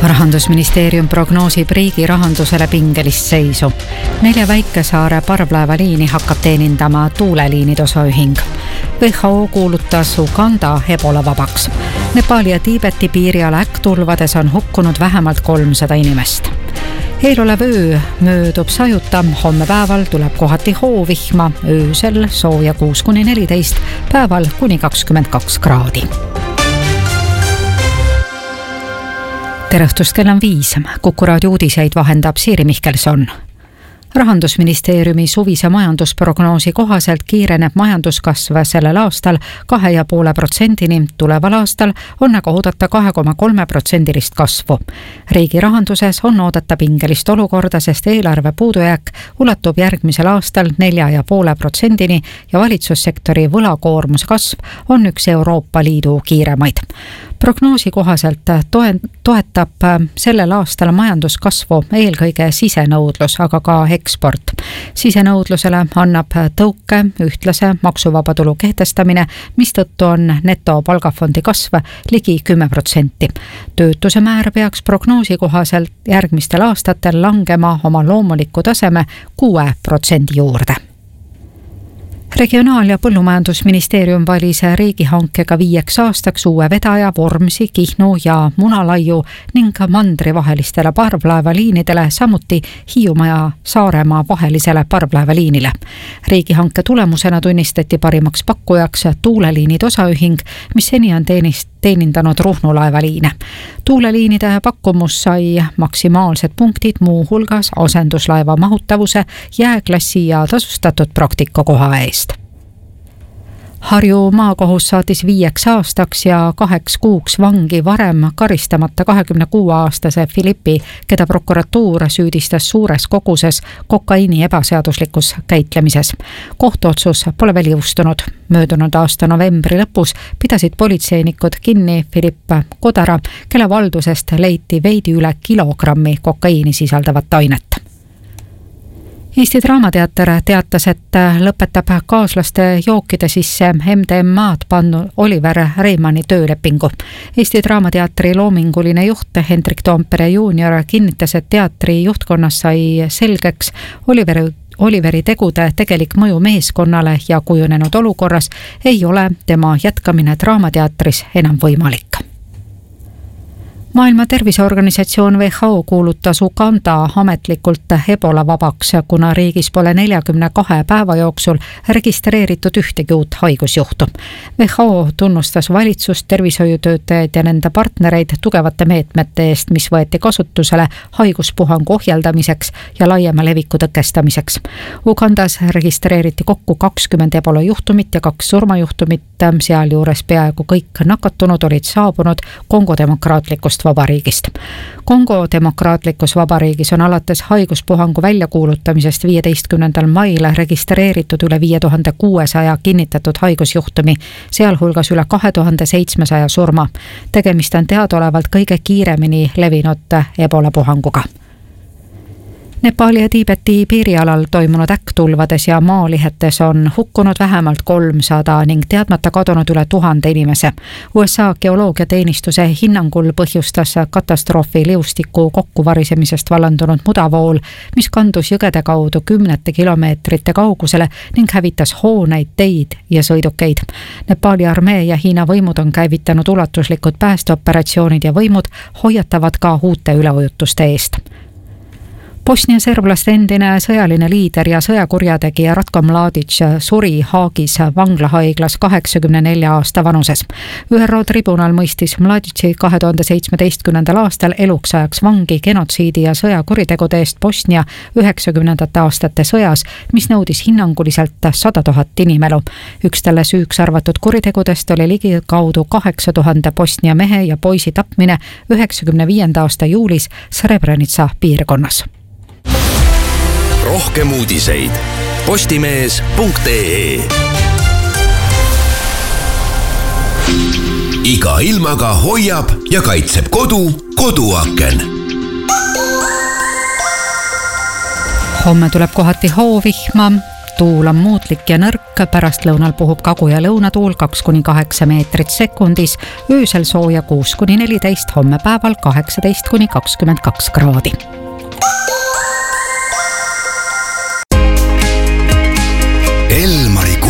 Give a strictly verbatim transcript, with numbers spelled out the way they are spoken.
Rahandusministeerium prognoosib riigi rahandusele pingelist seisu. Nelja väikesaare parvlaevaliini hakkab teenindama tuuleliinide osaühing. W H O kuulutas Uganda ebola vabaks. Nepali ja Tiibeti piiriala äkkturvades on hukkunud vähemalt kolmsada inimest. Eelolev öö möödub sajuta, homme päeval tuleb kohati hoovihma, öösel sooja kuus kuni neliteist, päeval kuni kakskümmend kaks kraadi. Tere õhtust, kell on viis. Kuku raadio uudiseid vahendab Siiri Mihkelson. Rahandusministeeriumi suvise majandusprognoosi kohaselt kiireneb majanduskasv sellel aastal kahe ja poole protsendini, tuleval aastal on aga oodata kahe koma kolme protsendilist kasvu. Riigi rahanduses on oodata pingelist olukorda, sest eelarve puudujääk ulatub järgmisel aastal nelja ja poole protsendini ja valitsussektori võlakoormuse kasv on üks Euroopa Liidu kiiremaid. Prognoosi kohaselt toetab sellel aastal majanduskasvu eelkõige sisenõudlus, aga ka eksport. Sisenõudlusele annab tõuke ühtlase maksuvaba tulu kehtestamine, mistõttu on netopalgafondi kasv ligi kümme protsenti. Töötuse määr peaks prognoosi kohaselt järgmistel aastatel langema oma loomuliku taseme kuue protsendi juurde. Regionaal- ja Põllumajandusministeerium valis riigihankega viieks aastaks uue vedaja Vormsi, Kihnu ja Munalaiu ning mandri vahelistele parvlaevaliinidele, samuti Hiiumaa ja Saaremaa vahelisele parvlaevaliinile. Riigihanke tulemusena tunnistati parimaks pakkujaks tuuleliinid osaühing, mis seni on teenist teenindanud Ruhnu laevaliine. Tuuleliinide pakkumus sai maksimaalsed punktid, muu hulgas asenduslaeva mahutavuse, jääklassi ja tasustatud praktikakoha eest. Harju maakohus saatis viieks aastaks ja kaheks kuuks vangi varem karistamata kahekümne kuue aastase Filippi, keda prokuratuur süüdistas suures koguses kokaiini ebaseaduslikus käitlemises. Kohtuotsus pole veel jõustunud. Möödunud aasta novembri lõpus pidasid politseinikud kinni Filipp Kodara, kelle valdusest leiti veidi üle kilogrammi kokaiini sisaldavat ainet. Eesti Draamateater teatas, et lõpetab kaaslaste jookide sisse M D M A-d pannud Oliver Reimanni töölepingu. Eesti Draamateatri loominguline juht Hendrik Toompere juunior kinnitas, et teatri juhtkonnas sai selgeks Oliveri Oliveri tegude tegelik mõju meeskonnale ja kujunenud olukorras ei ole tema jätkamine Draamateatris enam võimalik. Maailma Terviseorganisatsioon W H O kuulutas Uganda ametlikult ebola vabaks, kuna riigis pole neljakümne kahe päeva jooksul registreeritud ühtegi uut haigusjuhtu. W H O tunnustas valitsust, tervishoiutöötajaid ja nende partnereid tugevate meetmete eest, mis võeti kasutusele haiguspuhangu ohjeldamiseks ja laiema leviku tõkestamiseks. Ugandas registreeriti kokku kakskümmend ebola juhtumit ja kaks surmajuhtumit, sealjuures peaaegu kõik nakatunud olid saabunud Kongo demokraatlikust vabariigist. Kongo demokraatlikus vabariigis on alates haiguspuhangu väljakuulutamisest viieteistkümnendal mail registreeritud üle viie tuhande kuuesaja kinnitatud haigusjuhtumi, sealhulgas üle kahe tuhande seitsmesaja surma. Tegemist on teadaolevalt kõige kiiremini levinud ebola puhanguga. Nepali ja Tiibeti piirialal toimunud äkkturvades ja maalihetes on hukkunud vähemalt kolmsada ning teadmata kadunud üle tuhande inimese. U S A geoloogiateenistuse hinnangul põhjustas katastroofi liustiku kokkuvarisemisest vallandunud mudavool, mis kandus jõgede kaudu kümnete kilomeetrite kaugusele ning hävitas hooneid, teid ja sõidukeid. Nepali armee ja Hiina võimud on käivitanud ulatuslikud päästeoperatsioonid ja võimud hoiatavad ka uute üleujutuste eest. Bosnia serblaste endine sõjaline liider ja sõjakurjategija Ratko Mladic suri Haagis vanglahaiglas kaheksakümne nelja aasta vanuses. Ü R O tribunal mõistis Mladici kahe tuhande seitsmeteistkümnendal aastal eluks ajaks vangi genotsiidi ja sõjakuritegude eest Bosnia üheksakümnendate aastate sõjas, mis nõudis hinnanguliselt sada tuhat inimelu. Üks talle süüks arvatud kuritegudest oli ligi kaudu kaheksa tuhande Bosnia mehe ja poisi tapmine üheksakümne viienda aasta juulis Srebrenica piirkonnas. Rohkem uudiseid postimees punkt ee. Iga ilmaga hoiab ja kaitseb kodu koduaken. Homme tuleb kohati hoovihma, tuul on muutlik ja nõrk, pärastlõunal puhub kagu- ja lõunatuul kaks kuni kaheksa meetrit sekundis, öösel sooja kuus kuni neliteist, homme päeval kaheksateist kuni kakskümmend kaks kraadi. Elmari